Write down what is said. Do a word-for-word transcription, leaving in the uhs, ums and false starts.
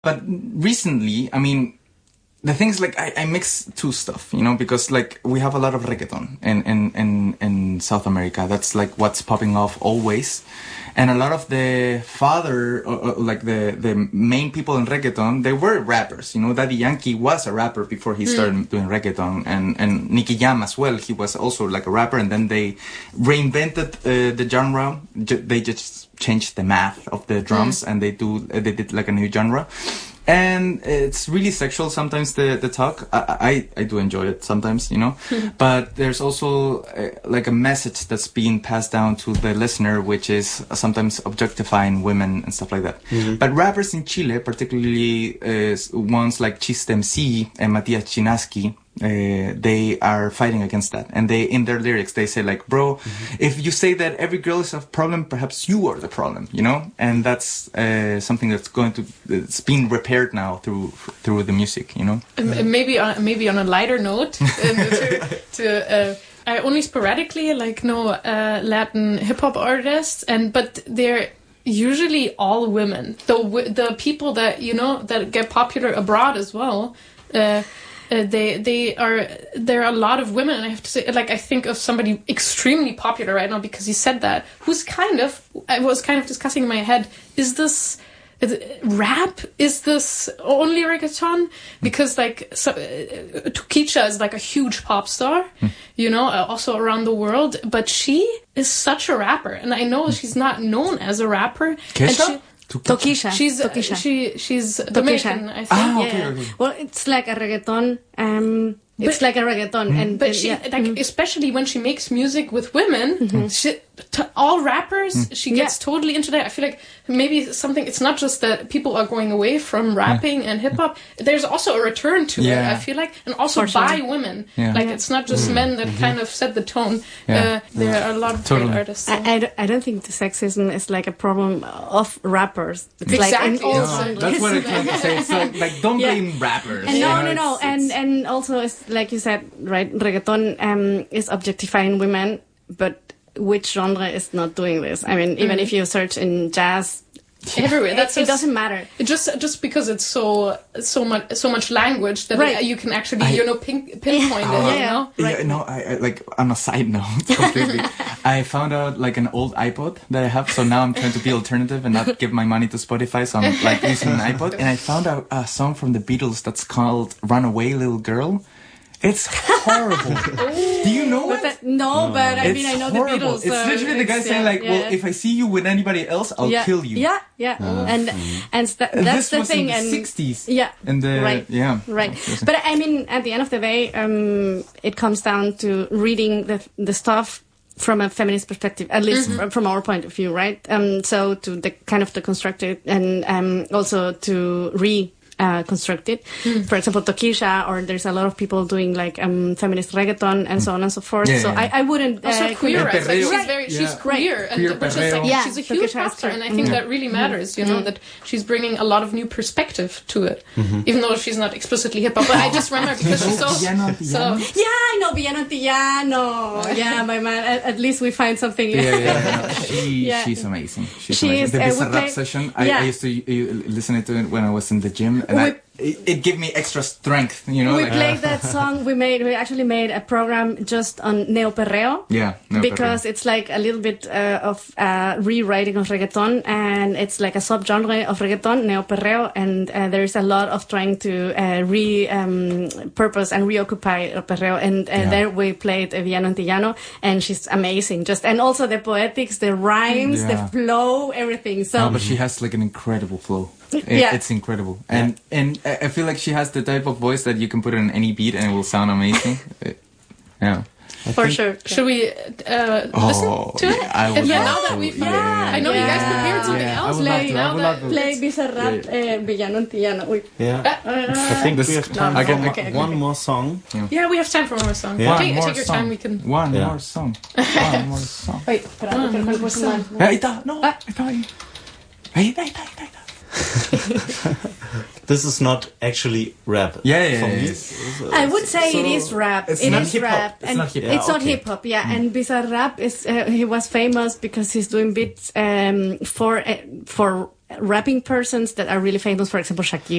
But recently, I mean, the thing is, like, I, I mix two stuff, you know, because, like, we have a lot of reggaeton in, in, in, in South America. That's, like, what's popping off always. And a lot of the father, or, or, like, the, the main people in reggaeton, they were rappers, you know. Daddy Yankee was a rapper before he started mm. doing reggaeton. And, and Nicky Jam as well, he was also, like, a rapper. And then they reinvented uh, the genre. They just changed the math of the drums mm. and they do, they did, like, a new genre. And it's really sexual sometimes, the, the talk. I, I, I do enjoy it sometimes, you know. But there's also uh, like a message that's being passed down to the listener, which is sometimes objectifying women and stuff like that. Mm-hmm. But rappers in Chile, particularly uh, ones like Chiste M C and Matias Chinaski, Uh, they are fighting against that, and they in their lyrics they say like, bro, mm-hmm. if you say that every girl is a problem, perhaps you are the problem, you know. And that's uh, something that's going to it's being repaired now through through the music, you know. Um, maybe on maybe on a lighter note, um, to, to uh, I only sporadically like know uh, Latin hip hop artists, and but they're usually all women. The the people that you know that get popular abroad as well. Uh, Uh, they they are there are a lot of women, and I have to say, like, I think of somebody extremely popular right now because he said that, who's kind of I was kind of discussing in my head, is this is it rap, is this only reggaeton? Because like so, uh, Toquicha is like a huge pop star, mm. you know, uh, also around the world, but she is such a rapper, and I know she's not known as a rapper. Kesha? Toquicha. She's Toquicha. she she's Dominican, I think. Ah, okay, yeah. okay. Well, it's like a reggaeton. Um, it's but, like a reggaeton, mm-hmm. and but and, she yeah. like mm-hmm. especially when she makes music with women, mm-hmm. she, to all rappers, mm. she gets yeah. totally into that. I feel like maybe something. It's not just that people are going away from rapping yeah. and hip hop. There's also a return to yeah. it. I feel like, and also For by sure. women. Yeah. Like it's not just mm. men that mm-hmm. kind of set the tone. Yeah. Uh, there yeah. are a lot of totally. great artists. So. I, I, don't, I don't think the sexism is like a problem of rappers. It's exactly. like in all no, that's what I'm trying to say. It's like, like don't yeah. blame rappers. And no, you know, no, no, it's, and it's... and also it's like you said, right? Reggaeton um, is objectifying women, but which genre is not doing this? I mean, even mm. if you search in jazz, everywhere, that's it, it doesn't matter. It just just because it's so so much so much language that right. it, you can actually I, you know pin, pinpoint yeah. it. Uh, you know, right. yeah, no, I, I like on a side note, completely. I found out like an old iPod that I have, so now I'm trying to be alternative and not give my money to Spotify. So I'm like using an iPod, and I found out a song from the Beatles that's called "Runaway Little Girl." It's horrible. Do you know but it? That, no, no, but I it's mean, I know horrible. the Beatles. It's so literally the guy yeah, saying like, yeah. well, if I see you with anybody else, I'll yeah. kill you. Yeah, yeah. Uh, and mm. and st- and that's this the was thing. in the and sixties. Yeah. And the, right. Yeah. Right. But I mean, at the end of the day, um, it comes down to reading the the stuff from a feminist perspective, at least mm-hmm. from our point of view, right? Um, so to the kind of deconstruct it, and um, also to re. Uh, constructed. Mm. For example, Toquicha, or there's a lot of people doing like um, feminist reggaeton and so on and so forth. Yeah, so yeah. I, I wouldn't. Also uh, queer, right? Like she's very, yeah. she's queer, Right. and which is like, yeah, she's a huge pop star, and I think yeah. that really matters. You know mm. that she's bringing a lot of new perspective to it, mm-hmm. even though she's not explicitly hip hop. But I just remember because she's so, so. Yeah, I know Villano Antillano. Yeah, my man. At, at least we find something. Yeah, yeah, yeah. She, yeah. She's amazing. She's she amazing. Is, the uh, Bizarrap play, session. I, yeah. I used to uh, listen to it when I was in the gym, and we, I, it, it gave me extra strength. You know, we like, played that song. We made. We actually made a program just on Neoperreo. Yeah, Neo because Perreo. It's like a little bit uh, of uh, rewriting of reggaeton, and it's like a subgenre of reggaeton, Neoperreo, and uh, there is a lot of trying to uh, re-purpose um, and reoccupy perreo, and uh, yeah. there we played Villano Antillano, and she's amazing. Just and also the poetics, the rhymes, yeah. the flow, everything. So, no, but she has like an incredible flow. It, yeah. It's incredible, and yeah. and I feel like she has the type of voice that you can put it on any beat and it will sound amazing. Yeah. I For sure. Should we uh, oh, listen to it? Yeah, I would yeah, love now that to. we've, Yeah, yeah, I know yeah. you guys prepared something yeah, else. Play, Like, now that play Bizarrap, yeah. uh, Villano Antillano. Uy. Yeah, uh, I think this, we have time no, for okay, okay, okay, one okay. more song. Yeah. yeah, we have time for one more song. Yeah. Take, One more take your song. time. We can. One yeah. more song. One more song. Wait, espera, One que more el song. Eh, ahí está, no, ahí está ahí. Ahí está, ahí está, ahí está. This is not actually rap. Yeah, yeah, for yeah, me. yeah. I would say so it is rap. It's it not is hip hop. rap. It's and not hip It's hop. not Okay. hip hop, yeah. Mm. And Bizarrap is uh, he was famous because he's doing beats um, for uh, for rapping persons that are really famous. For example, Shakira.